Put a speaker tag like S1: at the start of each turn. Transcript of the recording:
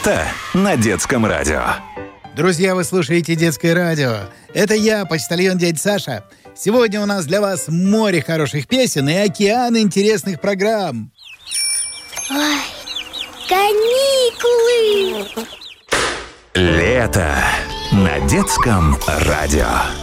S1: Лето на детском радио.
S2: Друзья, вы слушаете детское радио. Это я, почтальон дядя Саша. Сегодня у нас для вас море хороших песен и океан интересных программ.
S3: Ой, каникулы!
S1: Лето на детском радио.